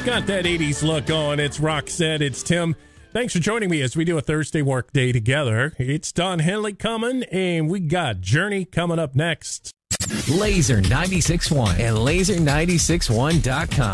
Got that 80s look on. It's Roxette. It's Tim. Thanks for joining me as we do a Thursday work day together. It's Don Henley coming, and we got Journey coming up next. Laser 96.1 and laser961.com.